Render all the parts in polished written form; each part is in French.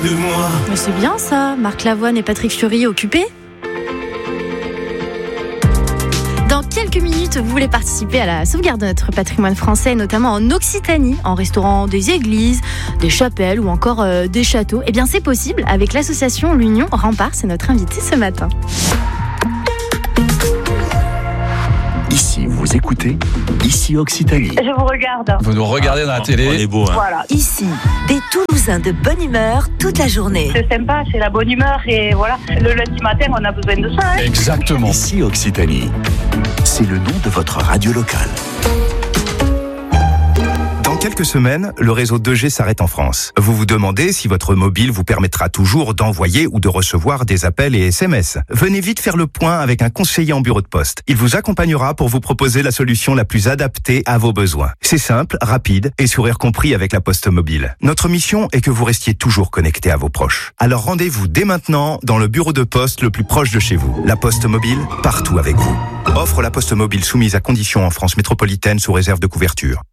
de moi. Mais c'est bien ça, Marc Lavoine et Patrick Fiori occupés. Dans quelques minutes, vous voulez participer à la sauvegarde de notre patrimoine français, notamment en Occitanie, en restaurant des églises, des chapelles ou encore des châteaux. Eh bien, c'est possible avec l'association L'Union Rempart. C'est notre invité ce matin. Ici, vous écoutez Ici Occitanie. Je vous regarde. Vous nous regardez dans la télé. On est beau, hein. Voilà. Ici, des Toulousains de bonne humeur toute la journée. C'est sympa, c'est la bonne humeur et voilà. Le lundi matin, on a besoin de ça. Hein. Exactement. Ici Occitanie. C'est le nom de votre radio locale. Dans quelques semaines, le réseau 2G s'arrête en France. Vous vous demandez si votre mobile vous permettra toujours d'envoyer ou de recevoir des appels et SMS. Venez vite faire le point avec un conseiller en bureau de poste. Il vous accompagnera pour vous proposer la solution la plus adaptée à vos besoins. C'est simple, rapide et sourire compris avec la Poste Mobile. Notre mission est que vous restiez toujours connecté à vos proches. Alors rendez-vous dès maintenant dans le bureau de poste le plus proche de chez vous. La Poste Mobile, partout avec vous. Offre la Poste Mobile soumise à conditions en France métropolitaine sous réserve de couverture.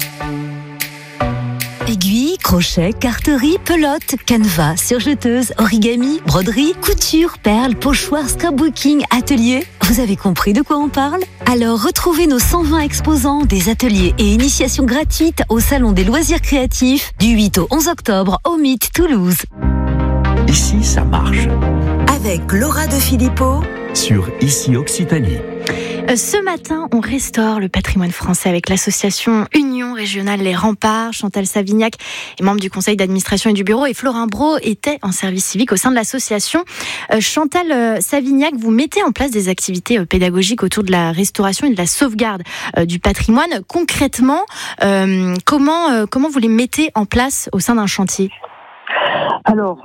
Aiguilles, crochets, carterie, pelote, canevas, surjeteuse, origami, broderie, couture, perles, pochoirs, scrapbooking, atelier. Vous avez compris de quoi on parle ? Alors retrouvez nos 120 exposants des ateliers et initiations gratuites au Salon des loisirs créatifs du 8 au 11 octobre au Mythe Toulouse. Ici, ça marche. Avec Laura de Philippot Sur Ici Occitanie. Ce matin, on restaure le patrimoine français avec l'association Union Régionale Les Remparts. Chantal Savignac est membre du conseil d'administration et du bureau et Florin Brault était en service civique au sein de l'association. Chantal Savignac, vous mettez en place des activités pédagogiques autour de la restauration et de la sauvegarde du patrimoine. Concrètement, comment vous les mettez en place au sein d'un chantier ? Alors,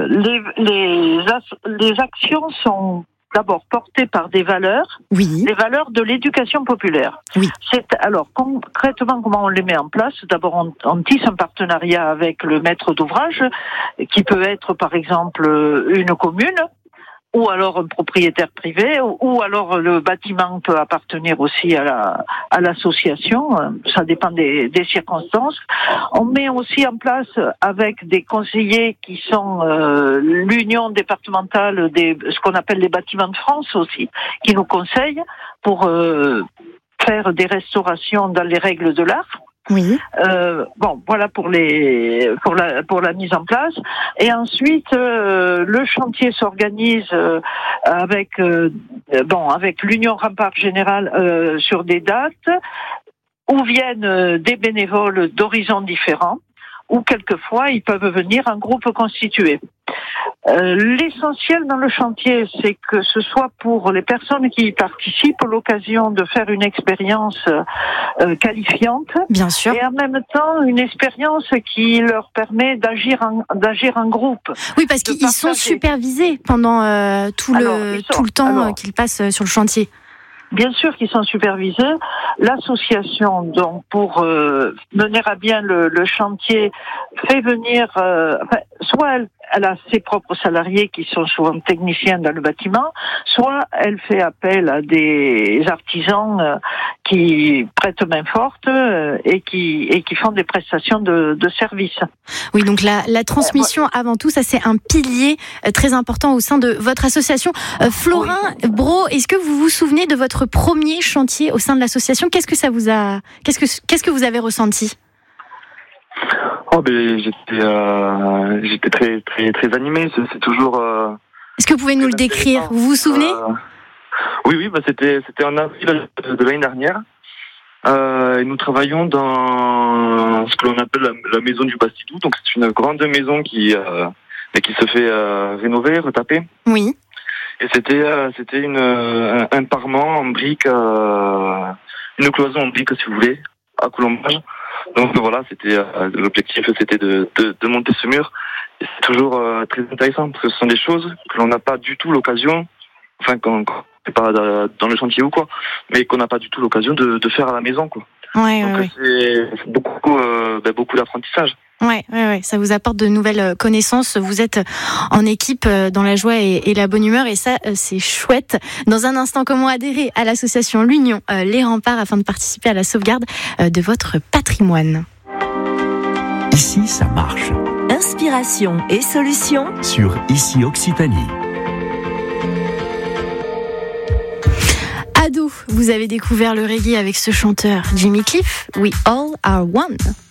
les actions sont d'abord portées par des valeurs, Oui. les valeurs de l'éducation populaire. Oui. Alors, concrètement, comment on les met en place ? D'abord, on tisse un partenariat avec le maître d'ouvrage, qui peut être, par exemple, une commune, ou alors un propriétaire privé, ou alors le bâtiment peut appartenir aussi à l'association, ça dépend des circonstances. On met aussi en place avec des conseillers qui sont l'union départementale ce qu'on appelle les bâtiments de France aussi, qui nous conseillent pour faire des restaurations dans les règles de l'art. Oui. Voilà pour la mise en place. Et ensuite, le chantier s'organise avec l'Union Rempart Générale sur des dates où viennent des bénévoles d'horizons différents, ou quelquefois ils peuvent venir en groupe constitué. L'essentiel dans le chantier, c'est que ce soit pour les personnes qui y participent l'occasion de faire une expérience qualifiante. Bien sûr. Et en même temps, une expérience qui leur permet d'agir en groupe. Oui, parce qu'ils sont supervisés pendant tout le temps qu'ils passent sur le chantier. Bien sûr qu'ils sont supervisés. L'association, donc, pour mener à bien le chantier, fait venir, soit elle a ses propres salariés qui sont souvent techniciens dans le bâtiment, soit elle fait appel à des artisans qui prêtent main forte et qui font des prestations de services. Oui, donc la transmission avant tout, ça c'est un pilier très important au sein de votre association. Florin Brault, est-ce que vous vous souvenez de votre premier chantier au sein de l'association ? Qu'est-ce que vous avez ressenti ? J'étais très très très animé. C'est toujours. Est-ce que vous pouvez nous le décrire ? Vous vous souvenez ? Oui, c'était en avril de l'année dernière. Et nous travaillons dans ce que l'on appelle la maison du Bastidou. Donc c'est une grande maison qui se fait rénover, retaper. Oui. Et c'était un parement en briques, une cloison en briques si vous voulez, à colombage. Donc voilà, l'objectif c'était de monter ce mur. Et c'est toujours très intéressant parce que ce sont des choses que l'on n'a pas du tout l'occasion, quand c'est pas dans le chantier ou quoi, mais qu'on n'a pas du tout l'occasion de faire à la maison quoi. Donc c'est beaucoup d'apprentissage. Ouais, ça vous apporte de nouvelles connaissances. Vous êtes en équipe dans la joie et la bonne humeur et ça, c'est chouette. Dans un instant, comment adhérer à l'association L'Union Les Remparts afin de participer à la sauvegarde de votre patrimoine ? Ici, ça marche. Inspiration et solutions sur Ici Occitanie. Ado, vous avez découvert le reggae avec ce chanteur Jimmy Cliff, We All Are One.